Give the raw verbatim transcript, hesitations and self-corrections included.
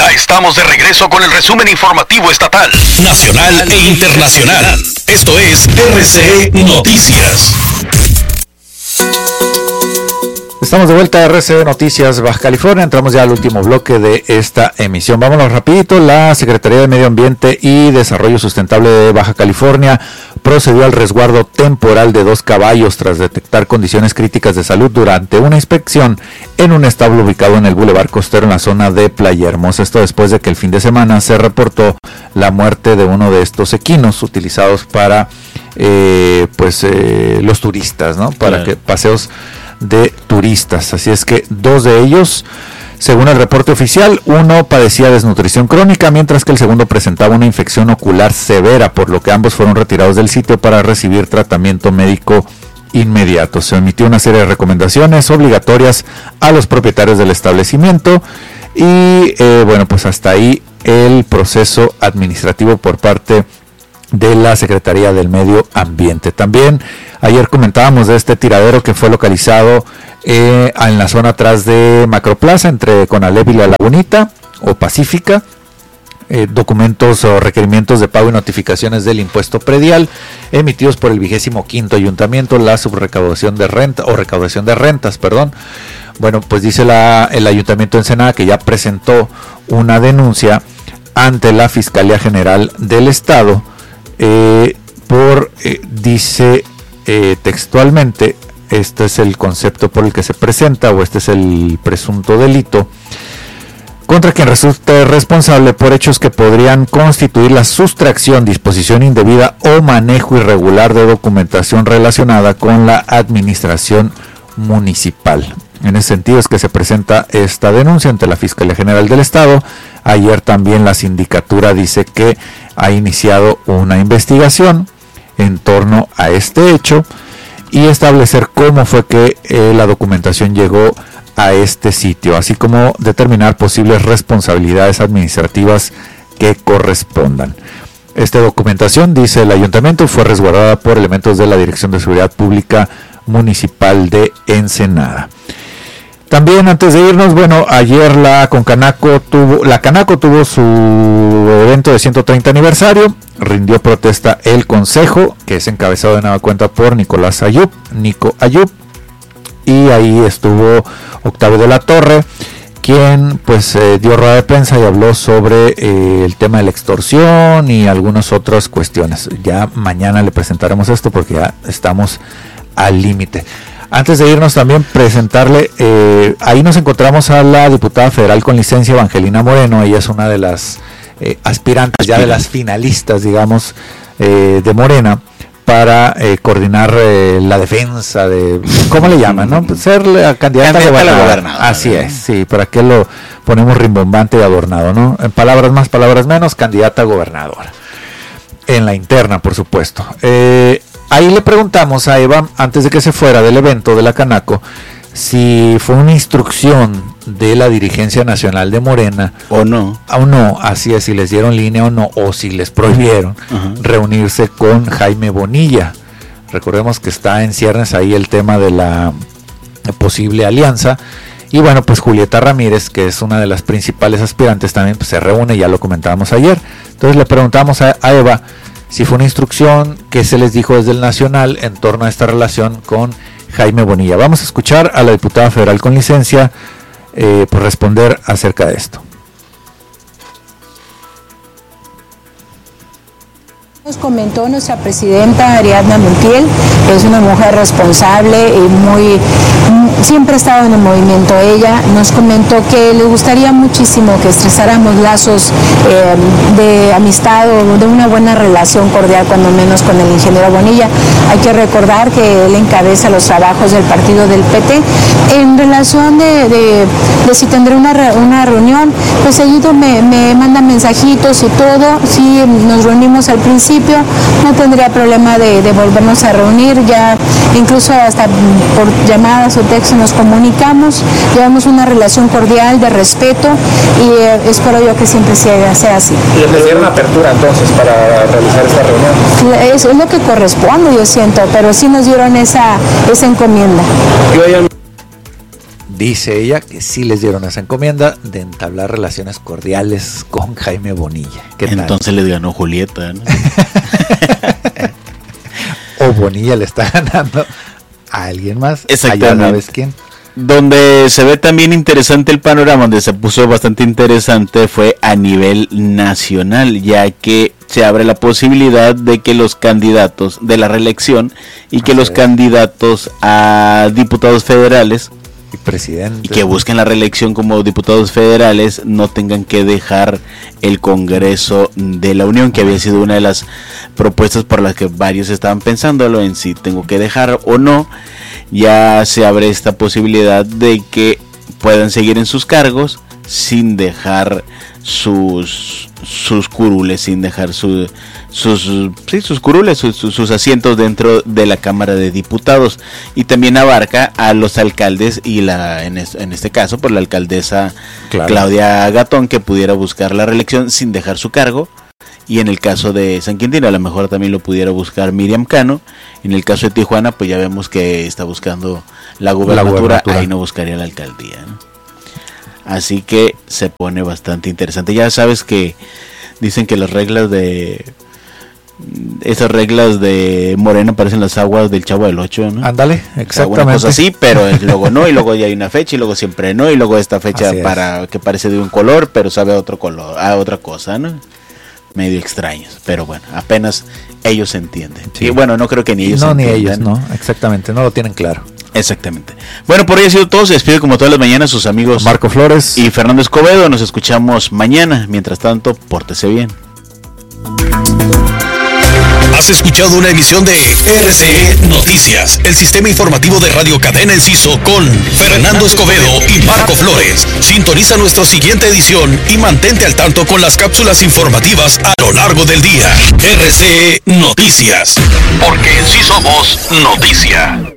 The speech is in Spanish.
Ya estamos de regreso con el resumen informativo estatal, nacional e internacional. Esto es R C E Noticias. Estamos de vuelta a R C E Noticias Baja California. Entramos ya al último bloque de esta emisión. Vámonos rapidito. La Secretaría de Medio Ambiente y Desarrollo Sustentable de Baja California procedió al resguardo temporal de dos caballos tras detectar condiciones críticas de salud durante una inspección en un establo ubicado en el Boulevard Costero en la zona de Playa Hermosa. Esto después de que el fin de semana se reportó la muerte de uno de estos equinos utilizados para eh, pues eh, los turistas, ¿no? Para claro. que paseos de turistas. Así es que dos de ellos, según el reporte oficial, uno padecía desnutrición crónica, mientras que el segundo presentaba una infección ocular severa, por lo que ambos fueron retirados del sitio para recibir tratamiento médico inmediato. Se emitió una serie de recomendaciones obligatorias a los propietarios del establecimiento y eh, bueno, pues hasta ahí el proceso administrativo por parte de la Secretaría del Medio Ambiente. También ayer comentábamos de este tiradero que fue localizado eh, en la zona atrás de Macroplaza, entre Conalep y La Lagunita o Pacífica. Eh, documentos o requerimientos de pago y notificaciones del impuesto predial emitidos por el vigésimo quinto ayuntamiento, la subrecaudación de renta o recaudación de rentas, perdón. Bueno, pues dice la, el ayuntamiento de Ensenada que ya presentó una denuncia ante la Fiscalía General del Estado. Eh, por, eh, dice eh, textualmente, este es el concepto por el que se presenta, o este es el presunto delito, contra quien resulte responsable por hechos que podrían constituir la sustracción, disposición indebida o manejo irregular de documentación relacionada con la administración municipal. En ese sentido es que se presenta esta denuncia ante la Fiscalía General del Estado. Ayer también la sindicatura dice que ha iniciado una investigación en torno a este hecho y establecer cómo fue que eh, la documentación llegó a este sitio, así como determinar posibles responsabilidades administrativas que correspondan. Esta documentación, dice el ayuntamiento, fue resguardada por elementos de la Dirección de Seguridad Pública Municipal de Ensenada. También antes de irnos, bueno, ayer la Concanaco tuvo, la Canaco tuvo su evento de ciento treinta aniversario, rindió protesta el consejo, que es encabezado de nueva cuenta por Nicolás Ayub, Nico Ayub, y ahí estuvo Octavio de la Torre, quien pues eh, dio rueda de prensa y habló sobre eh, el tema de la extorsión y algunas otras cuestiones. Ya mañana le presentaremos esto porque ya estamos al límite. Antes de irnos también presentarle, eh, ahí nos encontramos a la diputada federal con licencia Evangelina Moreno. Ella es una de las eh, aspirantes, ya de las finalistas, digamos, eh, de Morena, para eh, coordinar eh, la defensa de, ¿cómo le llaman? ¿No? Pues ser la candidata a gobernadora. Así es, sí, ¿para qué lo ponemos rimbombante y adornado, no? En palabras más, palabras menos, candidata a gobernadora. En la interna, por supuesto. Eh, Ahí le preguntamos a Eva, antes de que se fuera del evento de la Canaco, si fue una instrucción de la dirigencia nacional de Morena o no, o no, así es, si les dieron línea o no, o si les prohibieron uh-huh. reunirse con Jaime Bonilla. Recordemos que está en ciernes ahí el tema de la posible alianza. Y bueno, pues Julieta Ramírez, que es una de las principales aspirantes, también pues, se reúne, ya lo comentábamos ayer. Entonces le preguntamos a, a Eva si fue una instrucción que se les dijo desde el Nacional en torno a esta relación con Jaime Bonilla. Vamos a escuchar a la diputada federal con licencia eh, por responder acerca de esto. Nos comentó nuestra presidenta Ariadna Montiel, que es una mujer responsable y muy, siempre ha estado en el movimiento. Ella nos comentó que le gustaría muchísimo que estrecháramos lazos eh, de amistad o de una buena relación cordial, cuando menos con el ingeniero Bonilla. Hay que recordar que él encabeza los trabajos del partido del P T. En relación de, de, de si tendré una, re, una reunión, pues seguido me, me manda mensajitos y todo. Sí, nos reunimos al principio. No tendría problema de, de volvernos a reunir, ya incluso hasta por llamadas o texto nos comunicamos, llevamos una relación cordial de respeto y eh, espero yo que siempre sea, sea así. ¿Y les dieron apertura entonces para realizar esta reunión? Es, es lo que corresponde, yo siento, pero sí nos dieron esa, esa encomienda. dice ella que sí les dieron esa encomienda de entablar relaciones cordiales con Jaime Bonilla. ¿Qué tal? Entonces les ganó Julieta, ¿no? O Bonilla le está ganando a alguien más. Exactamente. Allá sabes quién. Donde se ve también interesante el panorama, donde se puso bastante interesante, fue a nivel nacional, ya que se abre la posibilidad de que los candidatos de la reelección y que Así los es. candidatos a diputados federales Y presidente. y que busquen la reelección como diputados federales no tengan que dejar el Congreso de la Unión, que había sido una de las propuestas por las que varios estaban pensándolo en si tengo que dejar o no. Ya se abre esta posibilidad de que puedan seguir en sus cargos sin dejar sus sus curules, sin dejar su, sus sí, sus curules, sus, sus asientos dentro de la Cámara de Diputados, y también abarca a los alcaldes y la en, es, en este caso por la alcaldesa Claro. Claudia Gatón, que pudiera buscar la reelección sin dejar su cargo. Y en el caso de San Quintín, a lo mejor también lo pudiera buscar Miriam Cano. En el caso de Tijuana, pues ya vemos que está buscando la gubernatura, La gubernatura. ahí no buscaría la alcaldía, ¿no? Así que se pone bastante interesante. Ya sabes que dicen que las reglas de... Esas reglas de Morena parecen las aguas del Chavo del Ocho, ¿no? Ándale, O sea, exactamente. una cosa así, pero luego no, y luego ya hay una fecha, y luego siempre no, y luego esta fecha Así es. para que parece de un color, pero sabe a otro color, a otra cosa, ¿no? Medio extraños, pero bueno, apenas ellos entienden. Sí. Y bueno, no creo que ni ellos No, ni entiendan. ellos, no, exactamente, no lo tienen claro. Exactamente. Bueno, por hoy ha sido todo. Se despide como todas las mañanas sus amigos Marco Flores. y Fernando Escobedo. Nos escuchamos mañana. Mientras tanto, pórtese bien. Has escuchado una emisión de R C E Noticias, el sistema informativo de Radio Cadena Enciso con Fernando Escobedo y Marco Flores. Sintoniza nuestra siguiente edición y mantente al tanto con las cápsulas informativas a lo largo del día. R C E Noticias, porque en sí somos noticia.